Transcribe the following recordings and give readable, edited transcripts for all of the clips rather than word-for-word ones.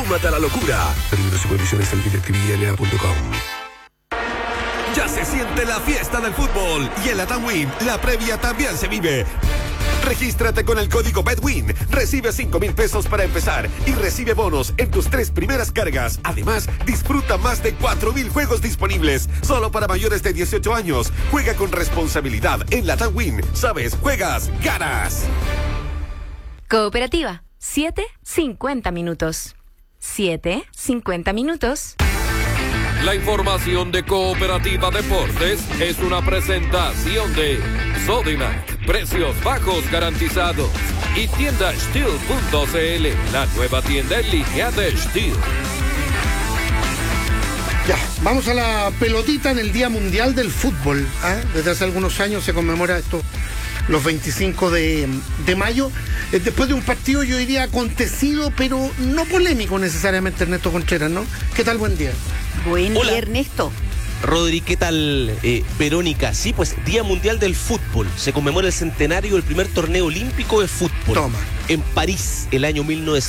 súmate a la locura. Términos y condiciones en DirecTV.com. Ya se siente la fiesta del fútbol y en la TAMWIN la previa también se vive. Regístrate con el código BETWIN, recibe 5,000 pesos para empezar y recibe bonos en tus 3 primeras cargas. Además, disfruta más de 4,000 juegos disponibles, solo para mayores de 18 años. Juega con responsabilidad en la TAMWIN. Sabes, juegas, ganas. Cooperativa, 7:50 minutos. 7:50 minutos. La información de Cooperativa Deportes es una presentación de Sodimac, precios bajos garantizados, y tienda Steel.cl, la nueva tienda en línea de Steel. Ya, vamos a la pelotita en el Día Mundial del Fútbol. Desde hace algunos años se conmemora esto, los 25 de mayo, después de un partido, yo diría, acontecido, pero no polémico necesariamente, Ernesto Contreras, ¿no? ¿Qué tal? Buen día. Buen día, Ernesto. Rodri, ¿qué tal, Verónica? Sí, pues Día Mundial del Fútbol. Se conmemora el centenario del primer torneo olímpico de fútbol. Toma. En París, el año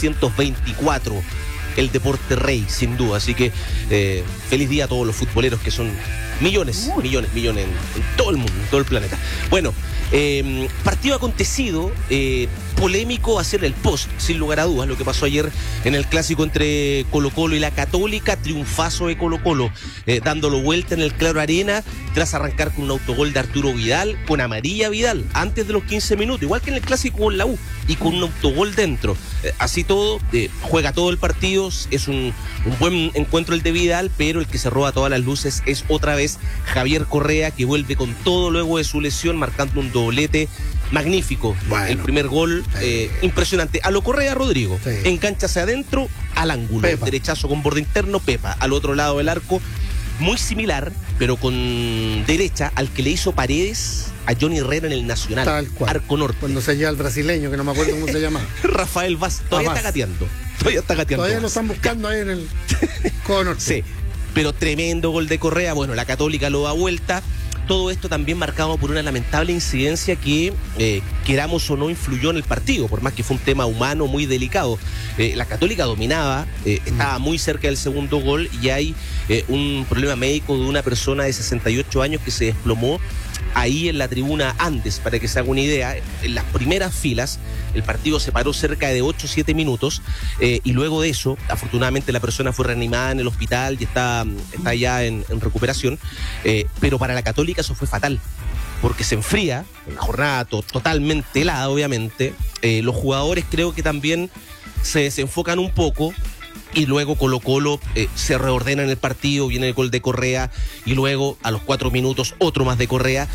1924. El deporte rey, sin duda. Así que feliz día a todos los futboleros, que son millones en todo el mundo, en todo el planeta. Bueno, partido acontecido, polémico hacer el post, sin lugar a dudas, lo que pasó ayer en el clásico entre Colo-Colo y la Católica. Triunfazo de Colo-Colo, dándolo vuelta en el Claro Arena, tras arrancar con un autogol de Arturo Vidal, con amarilla Vidal, antes de los 15 minutos, igual que en el clásico con la U, y con un autogol dentro. Así todo, juega todo el partido, es un buen encuentro el de Vidal, pero el que se roba todas las luces es otra vez Javier Correa, que vuelve con todo luego de su lesión, marcando un doblete magnífico. Bueno, el primer gol, impresionante. A lo Correa, Rodrigo, engancha hacia adentro, al ángulo, Pepa. Derechazo con borde interno, Pepa, al otro lado del arco, muy similar, pero con derecha, al que le hizo Paredes a Johnny Herrera en el Nacional, tal cual. Arco norte. Cuando se lleva el brasileño, que no me acuerdo cómo se llama. Rafael Vaz, todavía está gateando. Todavía lo están buscando ahí en el codo norte. Sí, pero tremendo gol de Correa. Bueno, la Católica lo da vuelta. Todo esto también marcado por una lamentable incidencia que, queramos o no, influyó en el partido, por más que fue un tema humano muy delicado. La Católica dominaba, estaba muy cerca del segundo gol, y hay un problema médico de una persona de 68 años que se desplomó ahí en la tribuna Andes, para que se haga una idea. En las primeras filas el partido se paró cerca de 8 o 7 minutos, y luego de eso, afortunadamente, la persona fue reanimada en el hospital y está ya en recuperación, pero para la Católica eso fue fatal, porque se enfría, una jornada totalmente helada, obviamente. Los jugadores creo que también se desenfocan un poco, y luego Colo-Colo se reordena en el partido, viene el gol de Correa, y luego a los 4 minutos otro más de Correa.